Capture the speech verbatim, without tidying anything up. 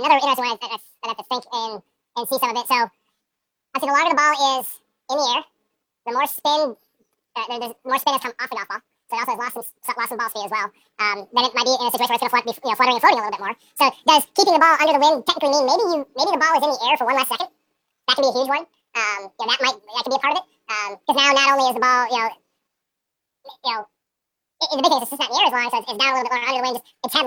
another interesting one I, I, I have to think and, and see some of it. So, obviously, the longer the ball is in the air, the more spin, uh, the, the more spin has come off the golf ball. So it also has lost some, lost some ball speed as well. Um, then it might be in a situation where it's going to be, you know, fluttering and floating a little bit more. So does keeping the ball under the wind technically mean maybe you maybe the ball is in the air for one less second? That can be a huge one. Um, you know, that might that can be a part of it. Because um, now not only is the ball, you know, you know, it, the big thing is it's just not in the air as long, so it's, it's down a little bit or under the wind. Just, it's had